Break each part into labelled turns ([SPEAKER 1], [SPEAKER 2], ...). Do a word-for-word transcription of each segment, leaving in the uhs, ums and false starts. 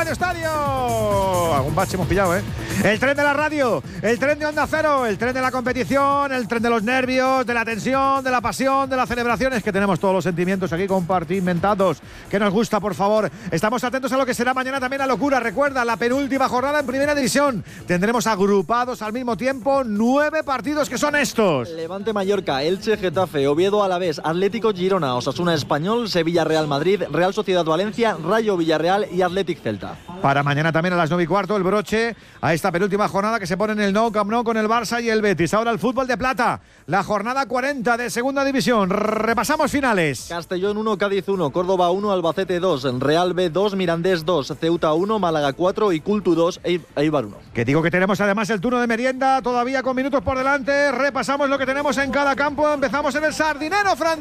[SPEAKER 1] Radio Estadio. Algún bache hemos pillado, ¿eh? El tren de la radio, el tren de Onda Cero, el tren de la competición, el tren de los nervios, de la tensión, de la pasión, de las celebraciones, que tenemos todos los sentimientos aquí compartimentados. Que nos gusta, por favor. Estamos atentos a lo que será mañana también la locura. Recuerda, la penúltima jornada en Primera División. Tendremos agrupados al mismo tiempo nueve partidos que son estos.
[SPEAKER 2] Levante Mallorca, Elche Getafe, Oviedo Alavés, Atlético Girona, Osasuna Español, Sevilla Real Madrid, Real Sociedad Valencia, Rayo Villarreal y Athletic Celta.
[SPEAKER 1] Para mañana también a las nueve y cuarto el broche a esta penúltima jornada que se pone en el Nou Camp Nou con el Barça y el Betis. Ahora el fútbol de plata, la jornada cuarenta de Segunda División. Repasamos finales.
[SPEAKER 2] Castellón uno, Cádiz uno, Córdoba uno, Albacete dos, Real B dos, Mirandés dos, Ceuta uno, Málaga cuatro y Cultu dos, Eibar uno.
[SPEAKER 1] Que digo que tenemos además el turno de merienda todavía con minutos por delante. Repasamos lo que tenemos en cada campo. Empezamos en el Sardinero, Fran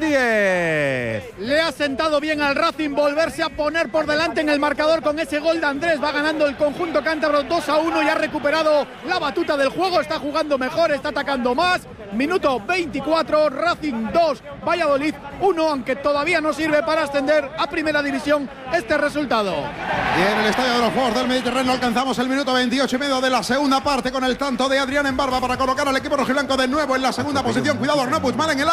[SPEAKER 1] Díez.
[SPEAKER 3] Le ha sentado bien al Racing volverse a poner por delante en el marcador con ese gol de Andrés. Va ganando el conjunto cántabro dos a uno y ha recuperado la batuta del juego. Está jugando mejor, está atacando más. Minuto veinticuatro, Racing dos, Valladolid uno, aunque todavía no sirve para ascender a Primera División este resultado.
[SPEAKER 4] Y en el Estadio de los Juegos del Mediterráneo alcanzamos el minuto veintiocho y medio de la segunda parte con el tanto de Adrián en Barba para colocar al equipo rojiblanco de nuevo en la segunda posición. Cuidado, Arnau Puigmal en el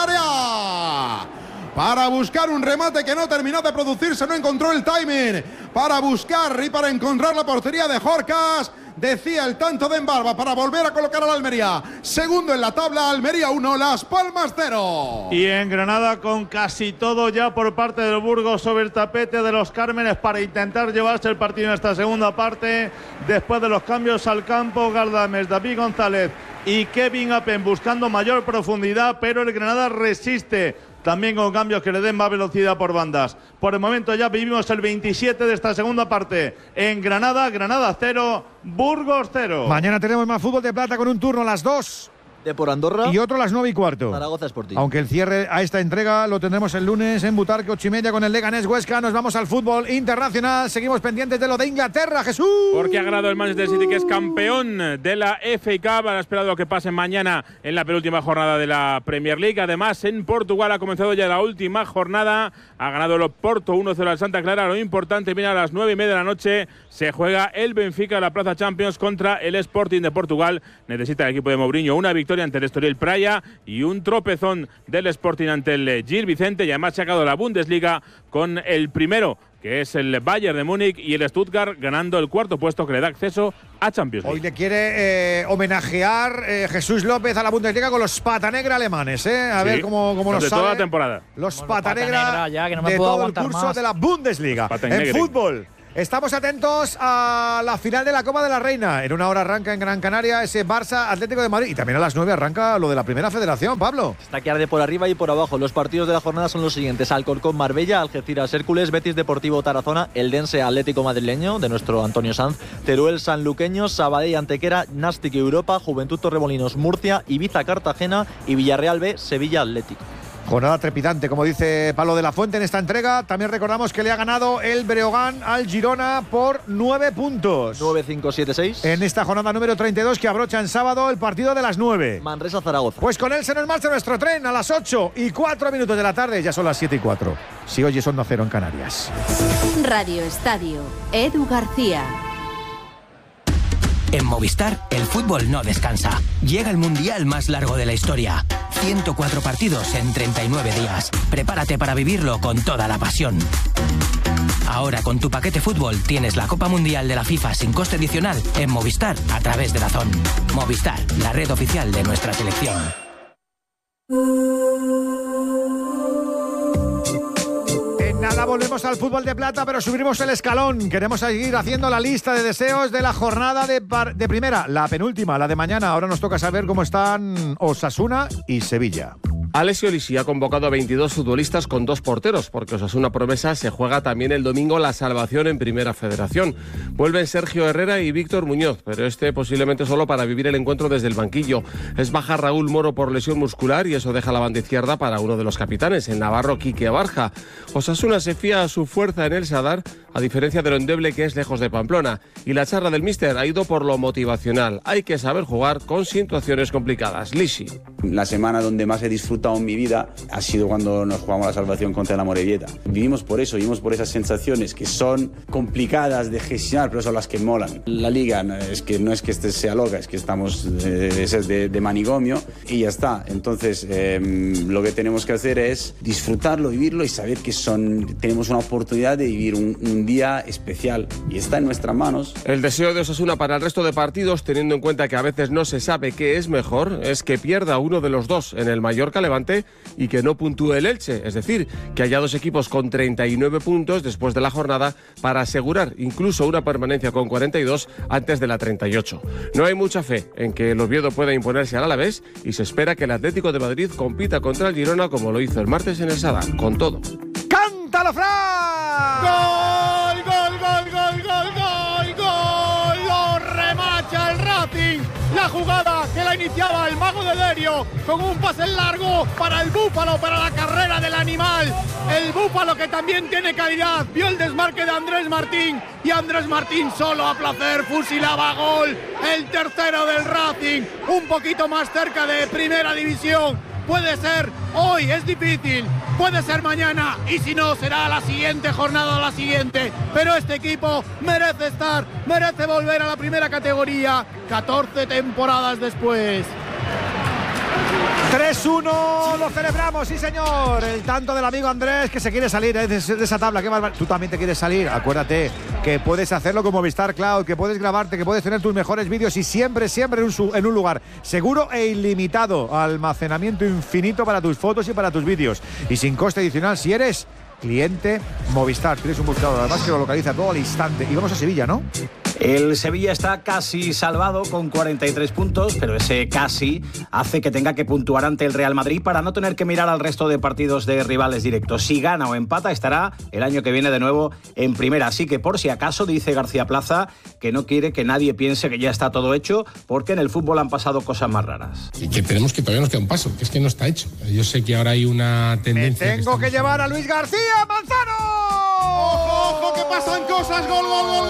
[SPEAKER 4] área para buscar un remate que no terminó de producirse, no encontró el timing para buscar y para encontrar la portería de Jorcas. Decía el tanto de Embarba para volver a colocar al Almería. Segundo en la tabla, Almería uno, Las Palmas cero.
[SPEAKER 5] Y en Granada con casi todo ya por parte del Burgos sobre el tapete de los Cármenes para intentar llevarse el partido en esta segunda parte. Después de los cambios al campo, Galdames, David González y Kevin Apen buscando mayor profundidad, pero el Granada resiste. También con cambios que le den más velocidad por bandas. Por el momento ya vivimos el veintisiete de esta segunda parte en Granada. Granada cero, Burgos cero.
[SPEAKER 1] Mañana tenemos más fútbol de plata con un turno a las dos.
[SPEAKER 2] De por Andorra.
[SPEAKER 1] Y otro a las nueve y cuarto.
[SPEAKER 2] Zaragoza Sporting.
[SPEAKER 1] Aunque el cierre a esta entrega lo tendremos el lunes en Butarque, ocho y media con el Leganés Huesca. Nos vamos al fútbol internacional. Seguimos pendientes de lo de Inglaterra, Jesús.
[SPEAKER 6] Porque ha ganado el Manchester City, que es campeón de la F A Cup. Han esperado lo que pase mañana en la penúltima jornada de la Premier League. Además, en Portugal ha comenzado ya la última jornada. Ha ganado el Porto uno cero al Santa Clara. Lo importante, viene a las nueve y media de la noche. Se juega el Benfica de la Plaza Champions contra el Sporting de Portugal. Necesita el equipo de Mourinho una victoria ante el Estoril Praia y un tropezón del Sporting ante el Gil Vicente. Y además se ha sacado la Bundesliga con el primero, que es el Bayern de Múnich, y el Stuttgart ganando el cuarto puesto que le da acceso a Champions League.
[SPEAKER 1] Hoy le quiere eh, homenajear eh, Jesús López a la Bundesliga con los patanegra alemanes, ¿eh? A sí, ver cómo, cómo nos
[SPEAKER 6] de
[SPEAKER 1] sale.
[SPEAKER 6] toda la temporada.
[SPEAKER 1] Los patanegra,
[SPEAKER 7] patanegra ya, que no me
[SPEAKER 1] de
[SPEAKER 7] puedo
[SPEAKER 1] todo el curso
[SPEAKER 7] más.
[SPEAKER 1] de la Bundesliga. En fútbol. Estamos atentos a la final de la Copa de la Reina. En una hora arranca en Gran Canaria ese Barça Atlético de Madrid. Y también a las nueve arranca lo de la Primera Federación, Pablo.
[SPEAKER 2] Está que arde por arriba y por abajo. Los partidos de la jornada son los siguientes: Alcorcón Marbella, Algeciras Hércules, Betis Deportivo Tarazona, Eldense Atlético Madrileño de nuestro Antonio Sanz, Teruel Sanluqueño, Sabadell Antequera, Nástic Europa, Juventud Torremolinos Murcia, Ibiza Cartagena y Villarreal B Sevilla Atlético.
[SPEAKER 1] Jornada trepidante, como dice Pablo de la Fuente en esta entrega. También recordamos que le ha ganado el Breogán al Girona por nueve puntos.
[SPEAKER 2] nueve cinco siete seis.
[SPEAKER 1] En esta jornada número treinta y dos que abrocha en sábado el partido de las nueve.
[SPEAKER 2] Manresa Zaragoza.
[SPEAKER 1] Pues con él se nos marcha nuestro tren a las ocho y cuatro minutos de la tarde. Ya son las siete y cuatro. Si oyes Onda Cero en Canarias.
[SPEAKER 8] Radio Estadio, Edu García.
[SPEAKER 9] En Movistar, el fútbol no descansa. Llega el mundial más largo de la historia. ciento cuatro partidos en treinta y nueve días. Prepárate para vivirlo con toda la pasión. Ahora con tu paquete fútbol tienes la Copa Mundial de la FIFA sin coste adicional en Movistar a través de DAZN. Movistar, la red oficial de nuestra selección.
[SPEAKER 1] Nada, volvemos al fútbol de plata, pero subimos el escalón. Queremos seguir haciendo la lista de deseos de la jornada de, de primera, la penúltima, la de mañana. Ahora nos toca saber cómo están Osasuna y Sevilla.
[SPEAKER 10] Alessio Lisi ha convocado a veintidós futbolistas con dos porteros, porque Osasuna Promesa se juega también el domingo la salvación en Primera Federación. Vuelven Sergio Herrera y Víctor Muñoz, pero este posiblemente solo para vivir el encuentro desde el banquillo. Es baja Raúl Moro por lesión muscular y eso deja la banda izquierda para uno de los capitanes, el navarro Quique Abarja. Osasuna se fía a su fuerza en el Sadar, a diferencia de lo endeble que es lejos de Pamplona. Y la charla del míster ha ido por lo motivacional. Hay que saber jugar con situaciones complicadas. Lisi.
[SPEAKER 7] La semana donde más he disfrutado en mi vida ha sido cuando nos jugamos la salvación contra la Morevieta. Vivimos por eso, vivimos por esas sensaciones que son complicadas de gestionar, pero son las que molan. La liga es que no es que este sea loca, es que estamos de, de, de manigomio y ya está. Entonces eh, lo que tenemos que hacer es disfrutarlo, vivirlo y saber que son, tenemos una oportunidad de vivir un, un día especial y está en nuestras manos.
[SPEAKER 10] El deseo de Osasuna para el resto de partidos, teniendo en cuenta que a veces no se sabe qué es mejor, es que pierda uno de los dos en el Mallorca Levante y que no puntúe el Elche. Es decir, que haya dos equipos con treinta y nueve puntos después de la jornada para asegurar incluso una permanencia con cuarenta y dos antes de la treinta y ocho. No hay mucha fe en que el Oviedo pueda imponerse al Alavés y se espera que el Atlético de Madrid compita contra el Girona como lo hizo el martes en el Sadar, con todo.
[SPEAKER 1] ¡Cántalo, Fran!
[SPEAKER 3] ¡Gol, gol, gol, gol, gol, gol, gol! ¡Lo remacha el Racing! La jugada que la iniciaba el mago de Derio con un pase largo para el Búfalo, para la carrera del animal. El Búfalo que también tiene calidad. Vio el desmarque de Andrés Martín y Andrés Martín solo a placer fusilaba gol. El tercero del Racing, un poquito más cerca de primera división. Puede ser hoy, es difícil, puede ser mañana y si no será la siguiente jornada o la siguiente, pero este equipo merece estar, merece volver a la primera categoría catorce temporadas después.
[SPEAKER 1] tres uno, lo celebramos, sí señor. El tanto del amigo Andrés que se quiere salir ¿eh? de, de esa tabla. ¿Qué más? Tú también te quieres salir. Acuérdate que puedes hacerlo con Movistar Cloud, que puedes grabarte, que puedes tener tus mejores vídeos y siempre, siempre en un, en un lugar seguro e ilimitado. Almacenamiento infinito para tus fotos y para tus vídeos. Y sin coste adicional si eres cliente Movistar. Tienes un buscador además que lo localiza todo al instante. Y vamos a Sevilla, ¿no?
[SPEAKER 11] El Sevilla está casi salvado con cuarenta y tres puntos, pero ese casi hace que tenga que puntuar ante el Real Madrid para no tener que mirar al resto de partidos de rivales directos. Si gana o empata, estará el año que viene de nuevo en primera. Así que por si acaso, dice García Plaza, que no quiere que nadie piense que ya está todo hecho, porque en el fútbol han pasado cosas más raras.
[SPEAKER 12] Y que tenemos que todavía nos queda un paso, que es que no está hecho. Yo sé que ahora hay una tendencia...
[SPEAKER 1] Me tengo que, que llevar a Luis García Manzano.
[SPEAKER 4] ¡Ojo, ojo, que pasan cosas! ¡Gol, gol, gol!